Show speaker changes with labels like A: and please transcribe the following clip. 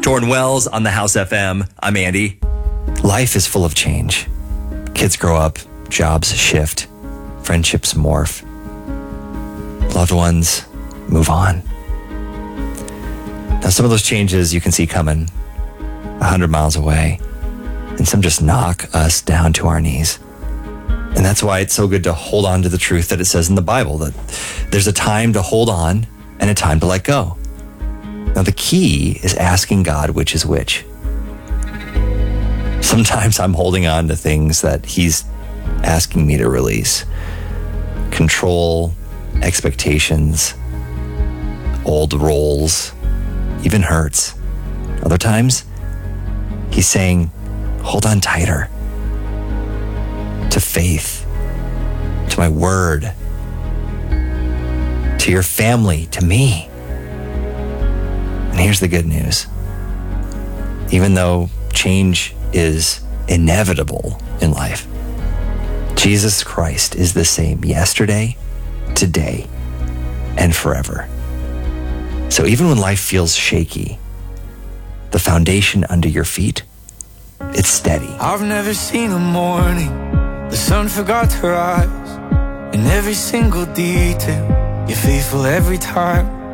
A: Jordan Wells on the House FM. I'm Andy. Life is full of change. Kids grow up, jobs shift, friendships morph, loved ones move on. Now, some of those changes you can see coming 100 miles away, and some just knock us down to our knees. And that's why it's so good to hold on to the truth that it says in the Bible, that there's a time to hold on and a time to let go. Now, the key is asking God which is which. Sometimes I'm holding on to things that He's asking me to release. Control, expectations, old roles, even hurts. Other times, He's saying, hold on tighter to faith, to my word, to your family, to me. And here's the good news. Even though change is inevitable in life, Jesus Christ is the same yesterday, today, and forever. So even when life feels shaky, the foundation under your feet, it's steady.
B: I've never seen a morning the sun forgot to rise. In every single detail, you're faithful every time.